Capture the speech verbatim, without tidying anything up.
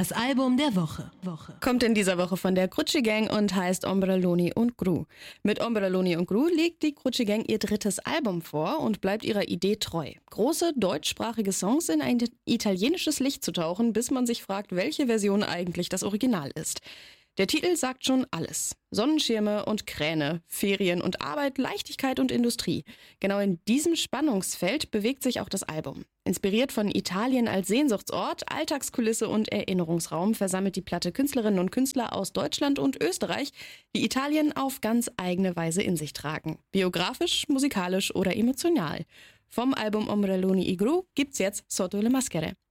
Das Album der Woche. Woche. Kommt in dieser Woche von der Grucci Gang und heißt Ombrelloni und Gru. Mit Ombrelloni und Gru legt die Grucci Gang ihr drittes Album vor und bleibt ihrer Idee treu. Große deutschsprachige Songs in ein italienisches Licht zu tauchen, bis man sich fragt, welche Version eigentlich das Original ist. Der Titel sagt schon alles. Sonnenschirme und Kräne, Ferien und Arbeit, Leichtigkeit und Industrie. Genau in diesem Spannungsfeld bewegt sich auch das Album. Inspiriert von Italien als Sehnsuchtsort, Alltagskulisse und Erinnerungsraum versammelt die Platte Künstlerinnen und Künstler aus Deutschland und Österreich, die Italien auf ganz eigene Weise in sich tragen. Biografisch, musikalisch oder emotional. Vom Album Ombrelloni e Gru gibt's jetzt Sotto le Maschere.